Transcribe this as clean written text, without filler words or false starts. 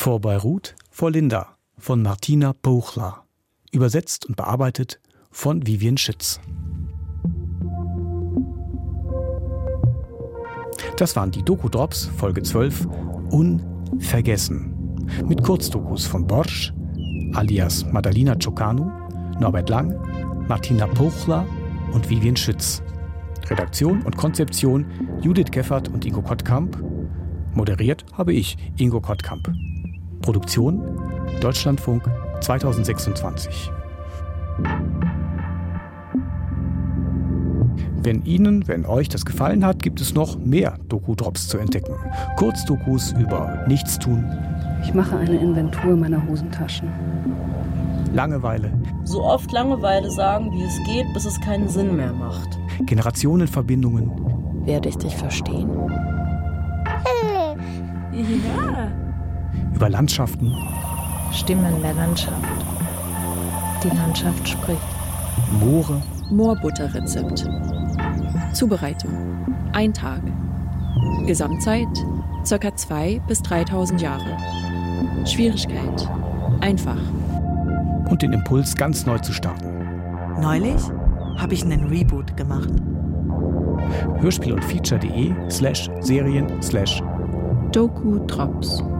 Vor Beirut, vor Linda von Martina Puchla. Übersetzt und bearbeitet von Vivian Schitz. Das waren die Doku-Drops, Folge 12, Unvergessen. Mit Kurzdokus von Borsch, alias Madalina Ciocanu, Norbert Lang, Martina Puchla und Vivian Schitz. Redaktion und Konzeption Judith Geffert und Ingo Kottkamp. Moderiert habe ich, Ingo Kottkamp. Produktion Deutschlandfunk 2026. Wenn euch das gefallen hat, gibt es noch mehr Doku-Drops zu entdecken. Kurzdokus über Nichtstun. Ich mache eine Inventur meiner Hosentaschen. Langeweile. So oft Langeweile sagen, wie es geht, bis es keinen Sinn mehr macht. Generationenverbindungen. Werde ich dich verstehen? Ja. Über Landschaften. Stimmen der Landschaft. Die Landschaft spricht. Moore. Moorbutterrezept. Zubereitung: 1 Tag. Gesamtzeit: ca. 2.000 bis 3.000 Jahre. Schwierigkeit: einfach. Und den Impuls, ganz neu zu starten. Neulich habe ich einen Reboot gemacht. Hörspiel und Feature.de/Serien/Doku-Drops.